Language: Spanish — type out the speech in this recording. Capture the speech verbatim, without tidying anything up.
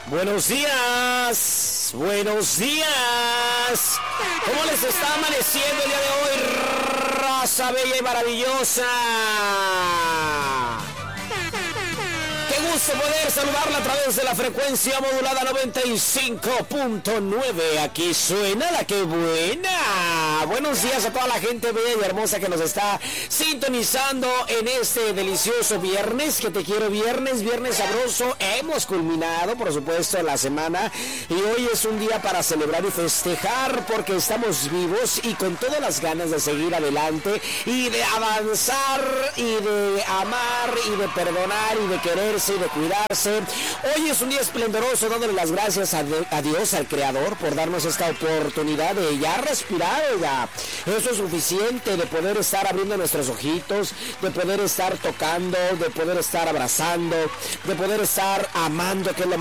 Buenos días, buenos días. ¿Cómo les está amaneciendo el día de hoy, raza bella y maravillosa? Qué gusto poder saludarla a través de la frecuencia modulada noventa y cinco punto nueve. Aquí suena la que buena. Buenos días a toda la gente bella y hermosa que nos está sintonizando en este delicioso viernes, que te quiero viernes, viernes sabroso. Hemos culminado, por supuesto, la semana y hoy es un día para celebrar y festejar porque estamos vivos y con todas las ganas de seguir adelante y de avanzar y de amar y de perdonar y de quererse y de cuidarse. Hoy es un día esplendoroso, dándole las gracias a, de, a Dios, al Creador, por darnos esta oportunidad de ya respirar, ya. Eso es suficiente, de poder estar abriendo nuestros ojitos, de poder estar tocando, de poder estar abrazando, de poder estar amando, que es lo